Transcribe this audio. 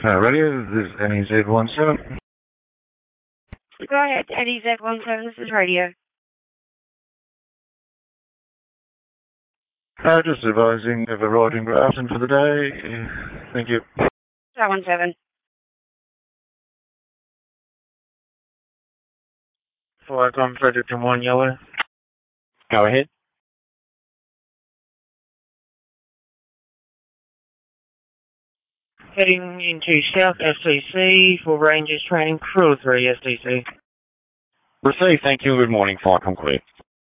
Radio, this is NEZ17. Go ahead, NEZ17, this is radio. Just advising of arriving Grafton for the day. Thank you. 17. 4 Icon Fredericton 1 Yellow. Go ahead. Heading into South SCC for Rangers Training Crew 3 SCC. Received, thank you. Good morning, flight complete.